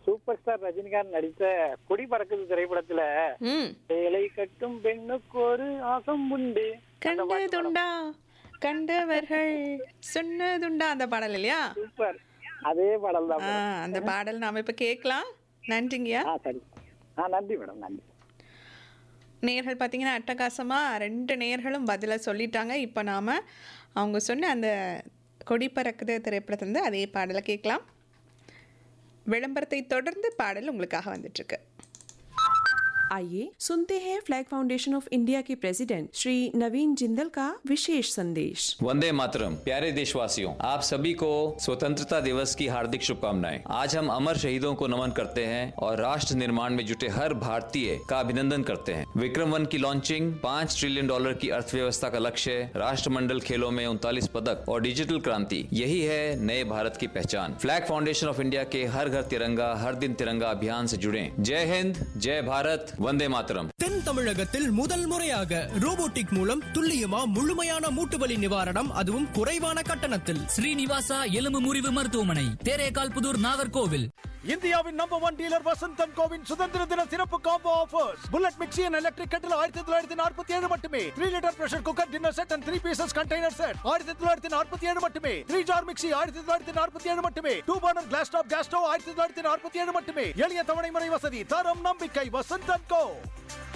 Super star Rajinikanth நடித்த கொடி பறக்குது திரைப்படத்துல ம் சேலை கட்டும் பெண்ணுக்கு ஒரு ஆசம் உண்டு. கண்டதுண்டா கண்டவர்கள் சொன்னதுண்டா அந்த பாடல் இல்லையா? சூப்பர், அதே பாடல் தான். அந்த பாடல் நாம இப்ப கேட்கலாம். நன்றிங்கய்யா. சரி. நன்றி மேடம், நன்றி. நேயர்கள் பார்த்தீங்கன்னா அட்டகாசமாக 2 நேயர்களும் பதிலை சொல்லிட்டாங்க. இப்போ நாம் அவங்க சொன்ன அந்த கொடி பறக்குது திரைப்படத்திலிருந்து அதே பாடலை கேட்கலாம். விளம்பரத்தை தொடர்ந்து பாடல் உங்களுக்காக வந்துட்டுருக்கு. आइए सुनते हैं फ्लैग फाउंडेशन ऑफ इंडिया के प्रेसिडेंट श्री नवीन जिंदल का विशेष संदेश। वंदे मातरम। प्यारे देशवासियों, आप सभी को स्वतंत्रता दिवस की हार्दिक शुभकामनाएं। आज हम अमर शहीदों को नमन करते हैं और राष्ट्र निर्माण में जुटे हर भारतीय का अभिनंदन करते हैं। विक्रम 1 की लॉन्चिंग, $5 ट्रिलियन की अर्थव्यवस्था का लक्ष्य, राष्ट्रमंडल खेलों में 39 पदक और डिजिटल क्रांति, यही है नए भारत की पहचान। फ्लैग फाउंडेशन ऑफ इंडिया के हर घर तिरंगा हर दिन तिरंगा अभियान से जुड़े। जय हिंद, जय भारत, वंदे मातरम। தென் தமிழகத்தில் முதல் முறையாக ரோபோட்டிக் மூலம் துல்லியமா முழுமையான மூட்டுவலி நிவாரணம், அதுவும் குறைவான கட்டணத்தில். ஸ்ரீனிவாசா எலும்பு முறிவு மருத்துவமனை, தேரேகால் புதூர், நாகர்கோவில். இந்தியாவின் number 1 dealer Vasanth and CoWIN சுதந்திர தின சிறப்பு combo offers. Bullet mixie and electric கட்டில் 1947 மட்டுமே. 3 litre pressure cooker dinner set and 3 pieces container set 1947 மட்டுமே. 3 ஜார் மிக்ஸி 1947 மட்டுமே. 2 burner class top gas stove 1947 மட்டுமே. எளிய தவணை முறை வசதி, தரம் நம்பிக்கை, வசந்த் அண்ட் கோ.